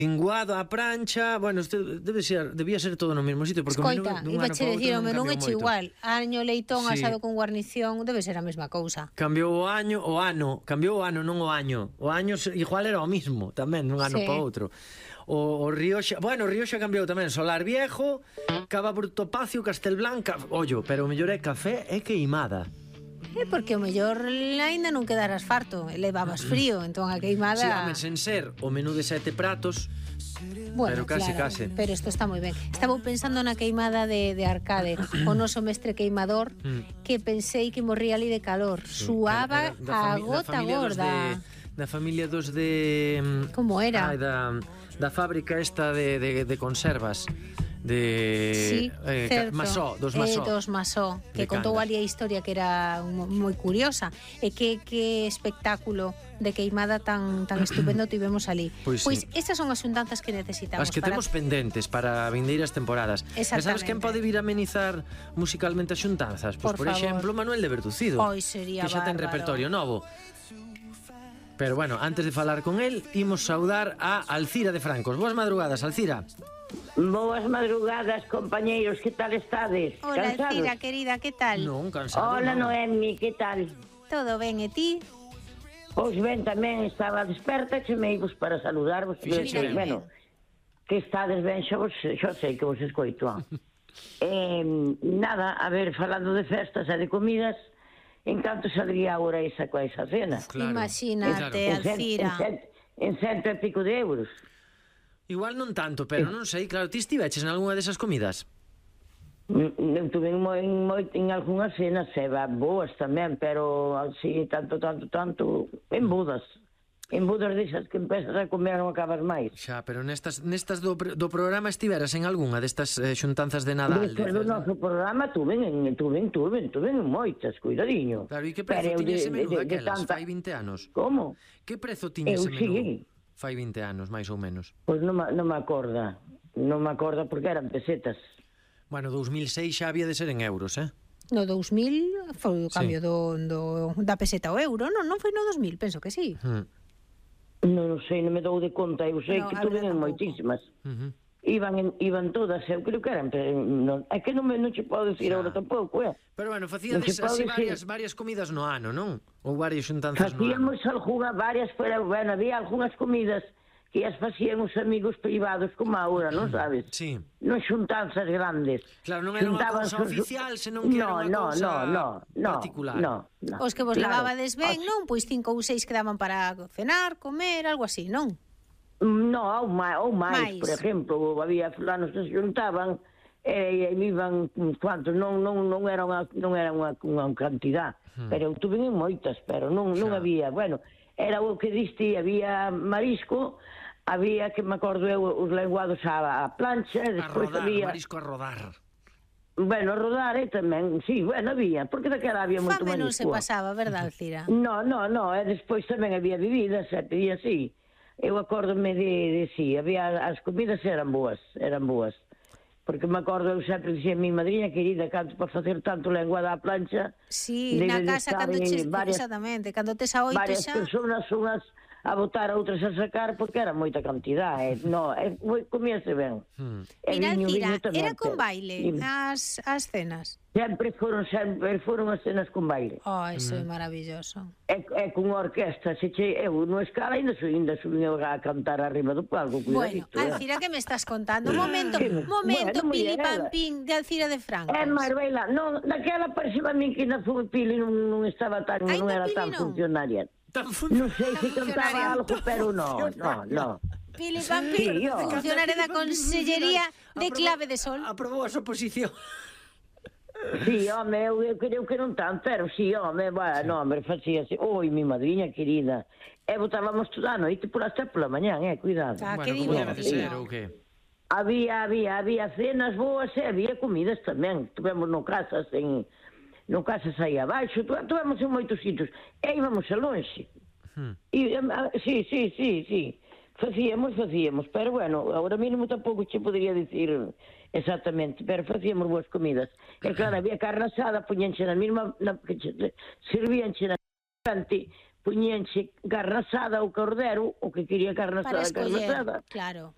Linguado á prancha, bueno, debía ser todo no mesmo sitio, porque Escoita, iba che dicir, o menú é igual. Año, leitón, Sí. asado con guarnición, debe ser a mesma cousa. Cambiou o ano, non o año. O año igual era o mismo, tamén, dun ano Sí. para outro. O Rioxa, bueno, o Rioxa cambiou tamén, Solar Viejo, Cava Brutopacio, Castelblanca, ollo, pero o mellor é café e queimada. É porque o mellor aínda non quedaras farto, levabas frío, entón a queimada... Sí, home, sen ser o menú de 7 pratos, bueno, pero case, claro, case. Pero isto está moi ben. Estaba pensando na queimada de Arcade, o noso mestre queimador, que pensei que morría ali de calor. Suaba a gota gorda. Da familia dos de... Como era? Ai, da fábrica esta de conservas. Sí, certo. Masó, dos Masó. Dos Masó, que contou ali a historia que era moi curiosa. E que espectáculo de queimada tan estupendo tivemos ali. Pois sí. Esas son as xuntanzas que necesitamos. As que temos pendentes para vindeiras temporadas. E sabes quen pode vir a amenizar musicalmente as xuntanzas? Pois, por exemplo, Manuel de Bertucido. Sería que xa ten bárbaro. repertorio novo. Pero bueno, antes de falar con él, imos saudar a Alcira de Francos. Boas madrugadas, Alcira. Boas madrugadas, compañeiros, que tal estades? Hola, Cansados? Alcira, querida, que tal? Non, cansado. Hola, non. Noemi, que tal? Todo ben, e ti? Pois ben, tamén estaba desperta, chemeivos para saludarvos. Fíxate ben. Bueno, que estades ben, xa sei que vos escoito. Nada, a ver, falando de festas e de comidas, en canto saldría agora esa coa esa cena? Claro. Imagínate, Alcira. En 100 e pico de euros. Igual non tanto, pero non sei, claro, ti estiveches en algunha desas comidas? Eu tuve en algunhas cenas, boas tamén, pero así, tanto, en budas. En budas desas que empezas a comer non acabas máis. Xa, pero nestas do programa estiveras en algunha destas xuntanzas de Nadal? Despois do noso programa tuve moitas, cuidadiño. Claro, e que prezo tiña ese menú daquelas, fai 20 anos? Como? Que prezo tiña ese menú? Sí. Fai 20 anos, máis ou menos. Pois non me acorda porque eran pesetas. Bueno, 2006 xa había de ser en euros, No 2000 foi o cambio da peseta ao euro, non foi no 2000, penso que sí. Non sei, non me dou de conta, eu sei que tuve moitísimas. Iban todas, eu creo que eran, é que non che podo dicir agora tampouco, Pero bueno, facíades así varias comidas no ano, non? Ou varias xuntanzas no ano? Facíamos varias, bueno, había algunhas comidas que as facían os amigos privados como agora, non sabes? Sí. Non xuntanzas grandes. Claro, non era unha cousa oficial, senón que era unha cousa particular. No. Os que vos levabades ben, non? Pois 5 ou 6 quedaban para cenar, comer, algo así, non? No, ou máis, por exemplo, había fulanos que se xuntaban e iban cuantos, non era unha cantidad, pero eu tuve moitas, pero non había, bueno, era o que diste, había marisco, había, que me acordo eu, os lenguados á plancha, e despois había... Marisco a rodar. Bueno, rodar tamén, sí, bueno, había, porque daquela había moito marisco. Fame non se pasaba, verdad, Alcira? No, e despois tamén había bebidas, e pedía así. Eu acórdome de sí, había, as comidas eran boas, porque me acordo, eu sempre dixía a mi madriña querida, canto para facer tanto lenguada á plancha. Sí, na casa, cando ches, exactamente, cando tes a 8 xa... Varias persoas, unhas a botar, outras a sacar, porque era moita cantidade, comíase ben. Mira, Alcira, era con baile as cenas? Sempre foron as cenas con baile. Iso é maravilloso. É con orquesta, eu no escala ainda subín a cantar arriba do palco. Bueno, Alcira, que me estás contando? Momento, Pili Pampín de Alcira de Francos. Marbella, non, daquela parecía a mí que na Pili non estaba tan, non era tan funcionaria. Non sei se cantaba algo, pero no. Pili Pampín, funcionaria da Consellería de Clave de Sol. Aprobou a oposición. Sí, home, eu creo que non tanto, pero sí, home, facía así. Mi madriña querida. E botábamos toda a noite hasta pola mañán, cuidado. Que divertido. Había cenas boas e había comidas tamén. Tivemos no casas aí abaixo, tivemos en moitos sitios. E íbamos a lonxe. Sí. Facíamos, pero bueno, agora mesmo tampouco che podería dicir exactamente, pero facíamos boas comidas. E claro, había carne asada, puñenche na mesma, servíanche na frente, puñenche carne asada ou cordero, o que quería carne asada, Claro.